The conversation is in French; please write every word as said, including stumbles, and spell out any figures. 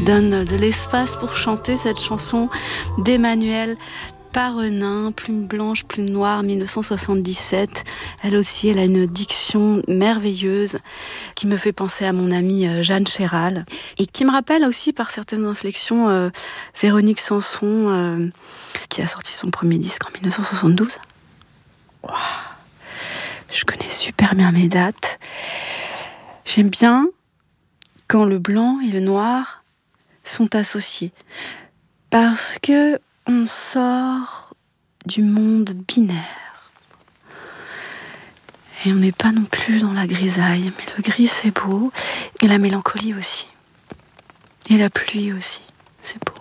donne de l'espace pour chanter cette chanson d'Emmanuelle Parenin, Plume blanche, plume noire, mille neuf cent soixante-dix-sept. Elle aussi, elle a une diction merveilleuse qui me fait penser à mon amie Jeanne Chéral et qui me rappelle aussi par certaines inflexions euh, Véronique Sanson euh, qui a sorti son premier disque en mille neuf cent soixante-douze. Wow. Je connais super bien mes dates. J'aime bien quand le blanc et le noir sont associés parce que on sort du monde binaire. Et on n'est pas non plus dans la grisaille. Mais le gris, c'est beau. Et la mélancolie aussi. Et la pluie aussi. C'est beau.